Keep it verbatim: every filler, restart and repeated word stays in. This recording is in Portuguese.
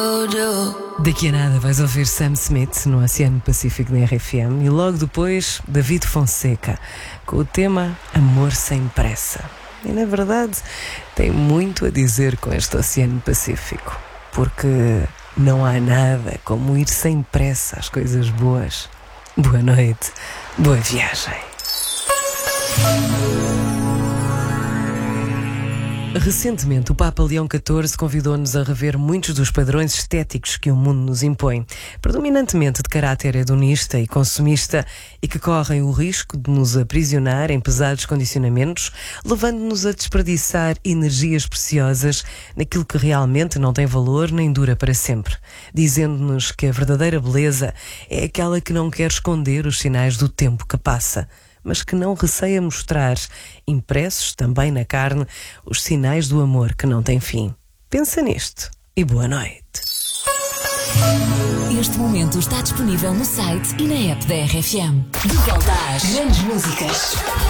Daqui a nada vais ouvir Sam Smith no Oceano Pacífico da R F M e logo depois David Fonseca com o tema Amor Sem Pressa. E na verdade tem muito a dizer com este Oceano Pacífico, porque não há nada como ir sem pressa às coisas boas. Boa noite, boa viagem. Recentemente, o Papa Leão catorze convidou-nos a rever muitos dos padrões estéticos que o mundo nos impõe, predominantemente de caráter hedonista e consumista, e que correm o risco de nos aprisionar em pesados condicionamentos, levando-nos a desperdiçar energias preciosas naquilo que realmente não tem valor nem dura para sempre, dizendo-nos que a verdadeira beleza é aquela que não quer esconder os sinais do tempo que passa, mas que não receia mostrar, impressos também na carne, os sinais do amor que não tem fim. Pensa nisto e boa noite. Este momento está disponível no site e na app da R F M. De volta às grandes músicas.